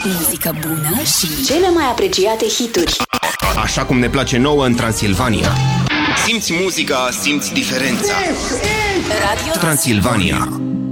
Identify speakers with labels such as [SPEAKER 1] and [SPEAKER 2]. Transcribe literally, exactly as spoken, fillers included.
[SPEAKER 1] Muzică bună și cele mai apreciate hituri.
[SPEAKER 2] Așa cum ne place nouă în Transilvania. Simți muzica, simți diferența.
[SPEAKER 1] Radio
[SPEAKER 2] Transilvania.